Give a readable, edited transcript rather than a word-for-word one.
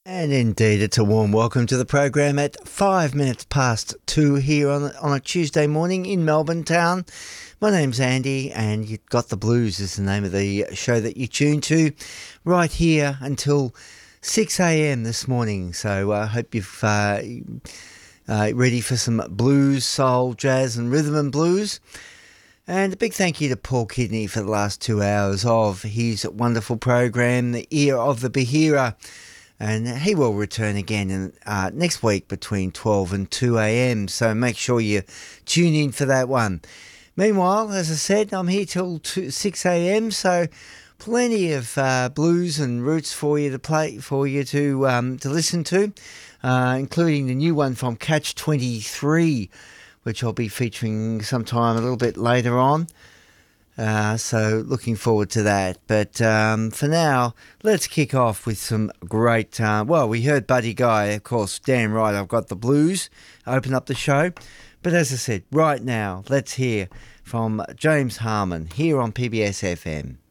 And indeed, it's a warm welcome to the program at 5 minutes past 2 here on a Tuesday morning in Melbourne town. My name's Andy, and You've Got the Blues is the name of the show that you tune to right here until 6 a.m. this morning. So I hope you've ready for some blues, soul, jazz and rhythm and blues. And a big thank you to Paul Kidney for the last 2 hours of his wonderful program, The Ear of the Bahira. And he will return again next week between 12 and 2 a.m. So make sure you tune in for that one. Meanwhile, as I said, I'm here till 6 a.m. So plenty of blues and roots for you to play, for you to listen to, including the new one from Catch 23, which I'll be featuring sometime a little bit later on. So looking forward to that. But for now, let's kick off with some great... we heard Buddy Guy, of course, damn right, I've got the blues, open up the show. But as I said, right now, let's hear from James Harman here on PBS FM.